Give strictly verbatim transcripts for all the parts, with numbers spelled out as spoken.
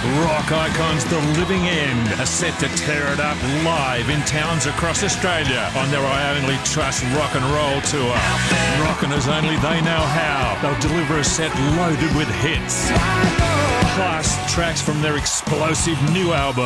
Rock icons The Living End are set to tear it up live in towns across Australia on their I Only Trust Rock and Roll tour. Rockin' as only they know how. They'll deliver a set loaded with hits, plus tracks from their explosive new album,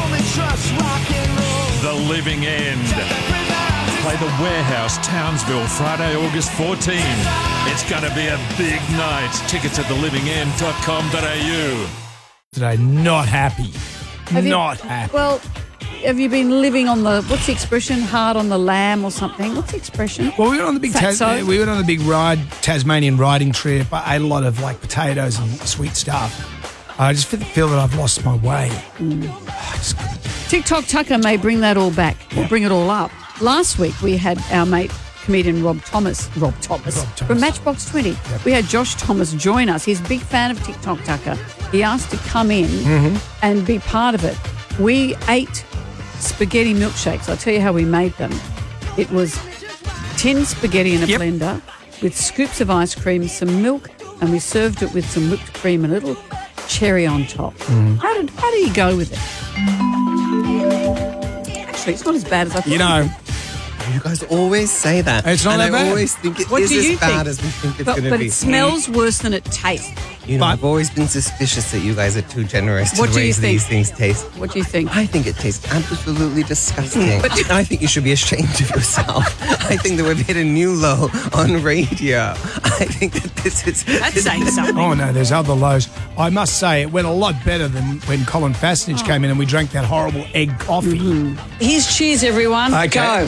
The Living End. Play the Warehouse, Townsville, Friday, August fourteenth. It's going to be a big night. Tickets at the living end dot com dot a u. Today, not happy. Have not you, happy. Well, have you been living on the, what's the expression, hard on the lamb or something? What's the expression? Well, we went on the big Tas- Fatso? we went on the big ride, Tasmanian riding trip. I ate a lot of like potatoes and sweet stuff. I just feel, feel that I've lost my way. Mm. Oh, just, TikTok Tucker may bring that all back, or bring it all up. Last week we had our mate, comedian Rob Thomas, Rob Thomas, Rob Thomas. from Matchbox twenty. Yep. We had Josh Thomas join us. He's a big fan of TikTok Tucker. He asked to come in mm-hmm. and be part of it. We ate spaghetti milkshakes. I'll tell you how we made them. It was tin spaghetti in a yep. blender with scoops of ice cream, some milk, and we served it with some whipped cream and a little cherry on top. Mm. How did how did you go with it? Actually, it's not as bad as I thought. you know, You guys always say that. It's not and that I bad. always think it What is do you as bad think? as we think it's But, going to but be. it smells worse than it tastes. You know, But- I've always been suspicious that you guys are too generous to What do you raise think? these things taste. What do you think? I think it tastes absolutely disgusting. and I think you should be ashamed of yourself. I think that we've hit a new low on radio. I think that this is... That's saying something. oh no, there's other lows. I must say, it went a lot better than when Colin Fassnage came in and we drank that horrible egg coffee. Mm-hmm. Here's cheers, everyone. Okay. Go.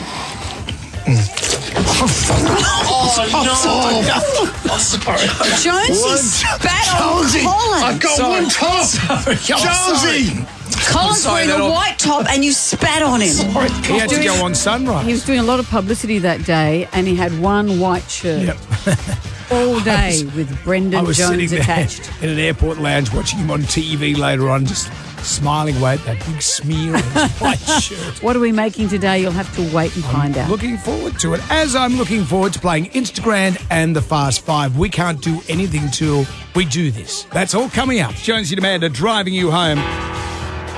Jonesy spat on Colin. I've got one top. Jonesy. Colin's sorry, wearing a that'll- white top and you spat on him. He had to go on Sunrise. He was doing a lot of publicity that day and he had one white shirt Yep. all day was- with I Brendan was Jones sitting there attached. in an airport lounge watching him on T V later on, just smiling away at that big smear on his white shirt. What are we making today? You'll have to wait and find out. Looking forward to it. As I'm looking forward to playing Instagram and the Fast Five. We can't do anything till we do this. That's all coming up. Jonesy and Amanda driving you home.